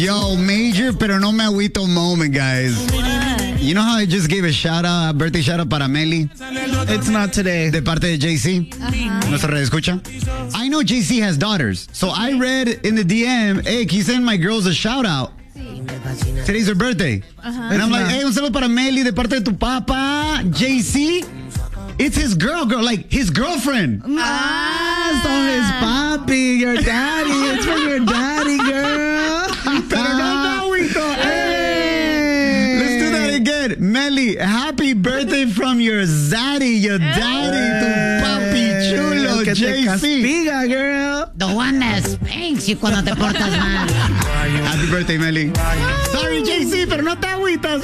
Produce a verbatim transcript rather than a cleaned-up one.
Yo, major, pero no me agüito moment, guys. You know how I just gave a shout out, a birthday shout out para Meli? It's not today. De parte de J C. Uh-huh. Nuestra red escucha. I know J C has daughters. So I read in the D M, hey, can you send my girls a shout out? Today's her birthday. Uh-huh. And I'm like, hey, un saludo para Meli de parte de tu papa, J C. It's his girl, girl, like his girlfriend. Ah, so his papi, your daddy. It's from your daddy, girl. Pero no, no, hey. Let's do that again. Meli, happy birthday from your zaddy, your daddy, tu papi chulo, que J C. Te castiga, girl. The one that spanks you cuando te portas mal. Happy birthday, Meli. Sorry, J C, pero no te agüitas.